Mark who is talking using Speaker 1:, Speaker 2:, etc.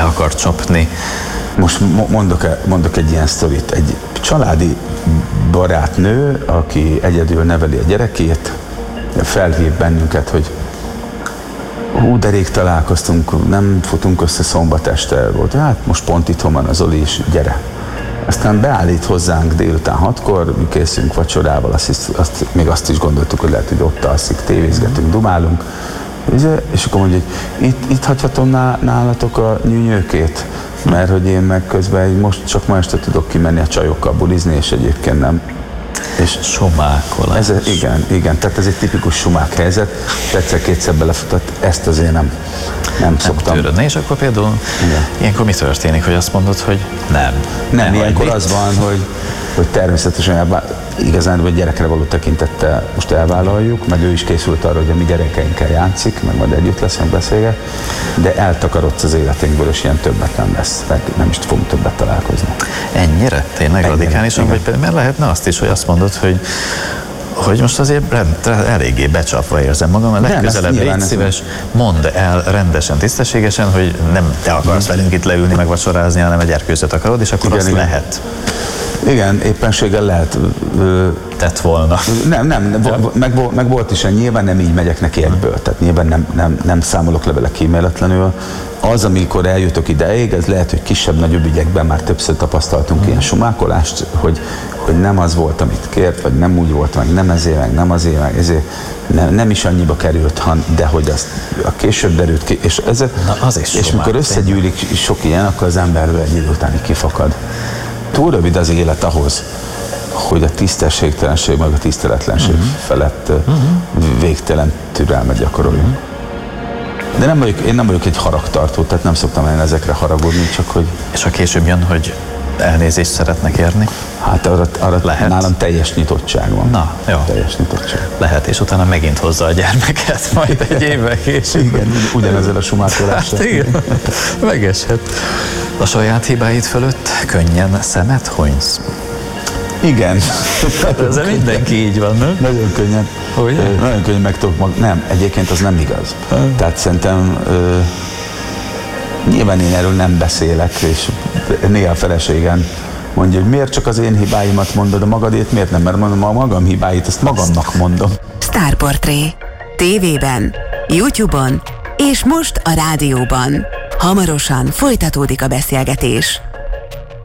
Speaker 1: akar csapni.
Speaker 2: Most mondok egy ilyen sztorit. Egy családi barátnő, aki egyedül neveli a gyerekét, felhív bennünket, hogy de rég találkoztunk, nem futunk össze, szombat este volt. Hát most pont itthon van az Zoli is, gyere. Aztán beállít hozzánk délután 6-kor, mi készülünk vacsorával, még azt is gondoltuk, hogy lehet, hogy ott alszik, tévézgetünk, dumálunk. És akkor mondja, hogy itt hagyhatom nálatok a nyűnyőkét, mert hogy én meg közben most csak ma este tudok kimenni a csajokkal bulizni, és egyébként nem.
Speaker 1: És sumákolás.
Speaker 2: Igen, tehát ez egy tipikus sumák helyzet. Egyszer-kétszer belefutott, ezt azért nem szoktam.
Speaker 1: Tőrödni, és akkor például ilyenkor mi történik, hogy azt mondod, hogy nem
Speaker 2: ilyenkor az van, hogy természetesen igazán, hogy gyerekre való tekintettel most elvállaljuk, meg ő is készült arra, hogy a mi gyerekeinkkel játszik, meg majd együtt leszünk, beszélget, de eltakarodsz az életünkből, és ilyen többet nem lesz, nem is fogunk többet találkozni.
Speaker 1: Ennyire? Tényleg radikálisan? Vagy pedig, mert lehetne azt is, hogy azt mondod, hogy most azért eléggé becsapva érzem magam, a legközelebb légy szíves, mondd el rendesen, tisztességesen, hogy nem te akarsz velünk itt leülni, meg vacsorázni, hanem egy erkőzöt akarod, és akkor azt lehet.
Speaker 2: Igen, éppenséggel lehet.
Speaker 1: Tett volna.
Speaker 2: Meg volt is, nyilván nem így megyek neki egyből, tehát nyilván nem számolok le vele kíméletlenül. Az, amikor eljutok ideig, ez lehet, hogy kisebb-nagyobb ügyekben már többször tapasztaltunk ilyen sumákolást, hogy nem az volt, amit kért, vagy nem úgy volt, meg nem ezért, nem is annyiba került, de hogy azt a később derült ki, és mikor összegyűlik sok ilyen, akkor az emberből egy idő után kifakad. Túl rövid az élet ahhoz, hogy a tisztességtelenség, meg a tiszteletlenség felett végtelen türelmet gyakoroljunk. De én nem vagyok egy haragtartó, tehát nem szoktam én ezekre haragudni, csak hogy...
Speaker 1: És ha később jön, hogy elnézést szeretnek érni?
Speaker 2: Hát arra lehet. Nálam teljes nyitottság van.
Speaker 1: Na, jó.
Speaker 2: Teljes nyitottság.
Speaker 1: Lehet, és utána megint hozza a gyermeket, majd egy évvel később.
Speaker 2: Igen, ugyanezzel a sumákolással.
Speaker 1: Hát igen, megeshet. A saját hibáid fölött könnyen szemet hunysz?
Speaker 2: Igen.
Speaker 1: Ez mindenki így van, nem?
Speaker 2: Nagyon könnyen. Nagyon könnyen meg tudok Nem, egyébként az nem igaz. Tehát szerintem nyilván én erről nem beszélek, és néha a feleségem mondja, hogy miért csak az én hibáimat mondod, a magadét miért nem? Mert mondom, a magam hibáit, ezt magamnak mondom.
Speaker 3: Sztárportré. TV-ben, YouTube-on és most a rádióban. Hamarosan folytatódik a beszélgetés.